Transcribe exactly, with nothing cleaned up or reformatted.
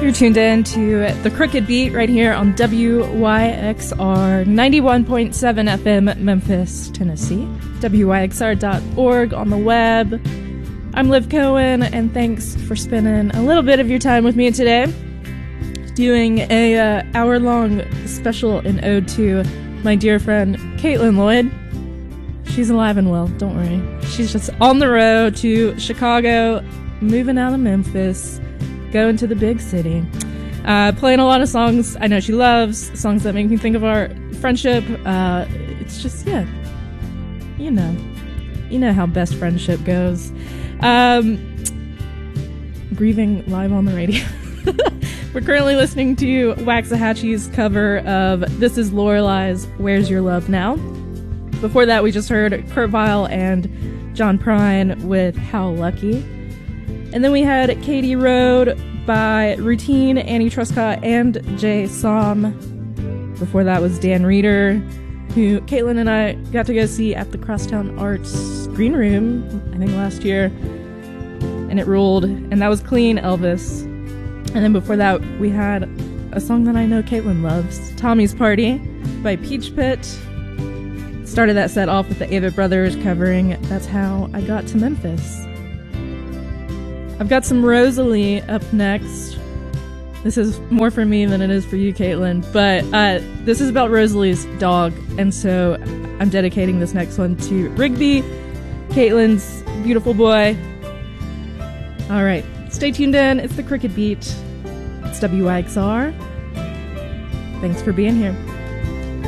You're tuned in to The Crooked Beat right here on W Y X R ninety-one point seven F M Memphis, Tennessee. W Y X R dot org on the web. I'm Liv Cohen, and thanks for spending a little bit of your time with me today. Doing a uh, hour-long special in ode to my dear friend Caitlin Lloyd. She's alive and well, don't worry. She's just on the road to Chicago, moving out of Memphis, going to the big city, uh, playing a lot of songs I know she loves, songs that make me think of our friendship. Uh, it's just, yeah, you know, you know how best friendship goes. Um, grieving live on the radio. We're currently listening to Waxahachie's cover of This Is Lorelei's Where's Your Love Now? Before that, we just heard Kurt Vile and John Prine with How Lucky. And then we had Katie Road by Routine, Annie Truscott, and Jay Som. Before that was Dan Reeder, who Caitlin and I got to go see at the Crosstown Arts Green Room, I think last year. And it ruled. And that was Clean Elvis. And then before that, we had a song that I know Caitlin loves, Tommy's Party by Peach Pit. Started that set off with the Avett Brothers covering That's How I Got to Memphis. I've got some Rosalie up next. This is more for me than it is for you, Caitlin, but uh, this is about Rosalie's dog, and so I'm dedicating this next one to Rigby, Caitlin's beautiful boy. All right, stay tuned in. It's The Crooked Beat. It's W Y X R. Thanks for being here.